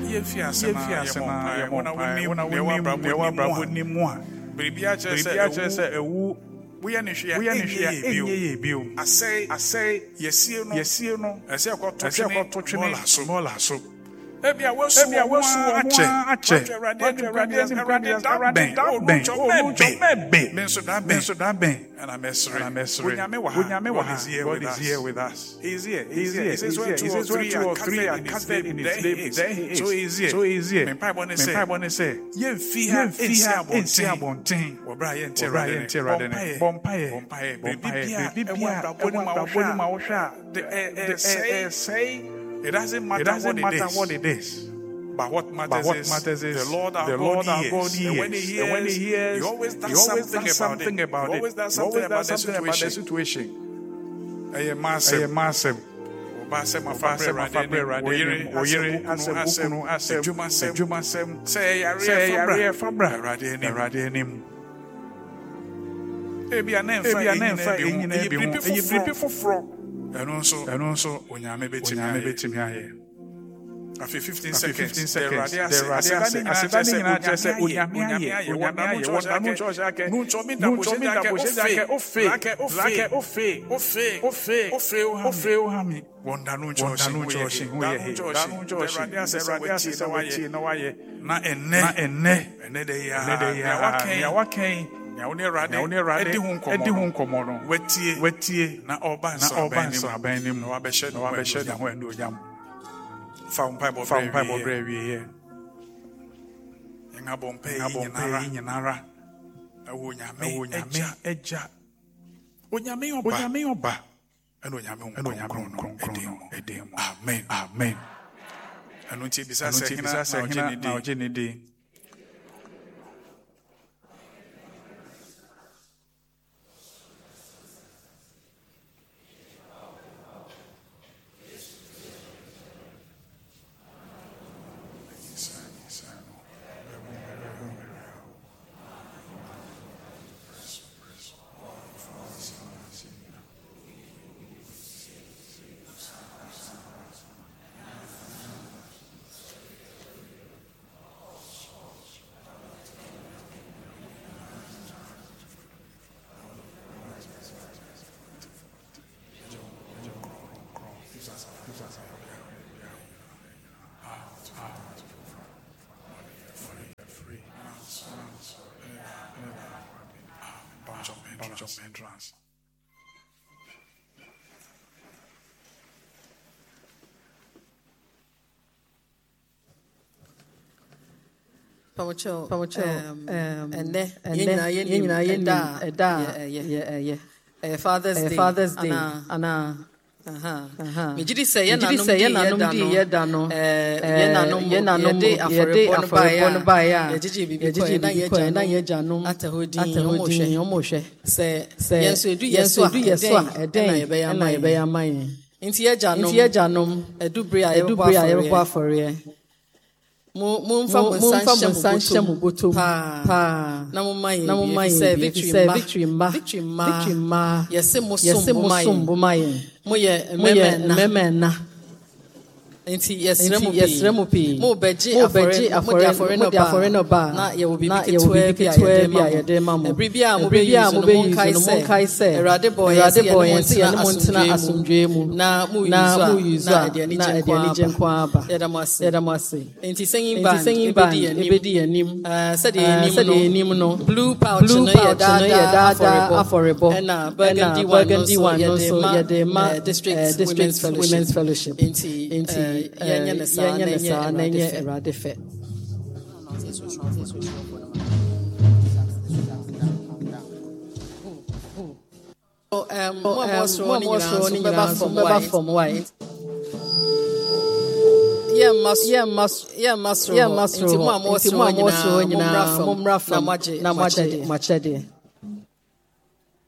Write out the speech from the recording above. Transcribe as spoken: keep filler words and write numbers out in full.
Ye fia sema ye mo na woni me wa brabo ni mu a. Bibia che se ewu we are not here. I say, I say, yes, you know, yes, you know, I say, I got to train small so. Maybe I was so, I was so, I check, I and I'm messing, I'm messing. God is here with us. Here with us. He's here, he's here. He says, two or three are three are casted in his name. So easy, so easy. Me pay one say, one say, ye fear, fear, fear, bonting. O'Brien, Terra, Terra, Bompire, Bompire, Bompire, Bibia, Bonima, Mausha. The say. It doesn't matter, it doesn't what, matter it what it is. But what matters, but what is, matters is the Lord our, the Lord God, our God hears. And when he hears, and when he, hears he always does, he always something, does something about it. He always does something, always does something about the situation. Aye, massive. Aye, massive. Obasem afabra rade oyire oyire asem ukunu asem jumasem jumasem say yare fabra rade ni rade nim. Ebi anemfa ebi anemfa enyina ebi hu eyi bripi foforo. Eno nso eno nso onyame betimi onyame betimi aye. After fifteen seconds, the radiation nyina che se onyame aye onyame aye wona no church ake no chomi da boje ake ofe like ofe ofe ofe ofe ofe ohami wona no church no church hu ye da no church radiation se waye na waye na enne na enne enne de ya na waken ya waken ya woni rade edi hu nkomo no wetie wetie na oba nso abanim na wabehye na wabehye da ho endo nyam fa umpa bo fa umpa bo bre wie ye nga bompe nyinara nyinara awo nyame eja onyame oba onyame oba eno nyame eno nyame kron edem amen amen anu ti bisa se hina na oje ni di entrance. Pamocho, Pamocho, um, and then, and then, you know, you know, yeah, yeah, yeah. Father's Day, Father's Day, Anna. Aha. Aha. Me jidi say na no di ye da no. Eh, ye na no ye na no ye de aforebo ba ya. Ye jiji bibi ko na ye ja no. Atahodi omo hwe. Se se yenso edu yeso a eden na ye be ya man ye be ya man. Nti ye ja no. Nti ye ja no. Edubre a ye bo afore. Mo mo mfa mo sanche mo botom pa na mo maye na mo maye say victory ma victory ma victory ma yese mo sombo maye mo ye meme na enti yesre mo pi mo beji afore mo afore no ba na ye obi bi ketwa bi a ye de ma mo ebibia mo be use no mo kai say erade boy yese no mo ntina asomdwe mu na mo use na de ani jenkwa ba ye da mo ase ye da mo ase enti singing band ebedi anim eh said enim no blue pouch no ye da aforebo na burgundy one no so ye de ma district women's fellowship enti enti yanya na sa na nye erade fe oh um mo mo ni nyina so beba from why yeah mas yeah mas yeah mas yeah mas inti mo mo so nyina mo mra from na maje na maje mache de